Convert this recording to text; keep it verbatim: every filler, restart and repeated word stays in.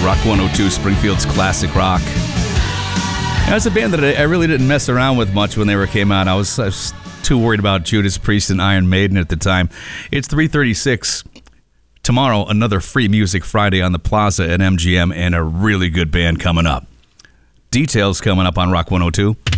Rock one oh two, Springfield's classic rock. That's a band that I really didn't mess around with much when they were came out. I was, I was too worried about Judas Priest and Iron Maiden at the time. It's three thirty-six. Tomorrow, another Free Music Friday on the Plaza at M G M, and a really good band coming up. Details coming up on Rock one oh two.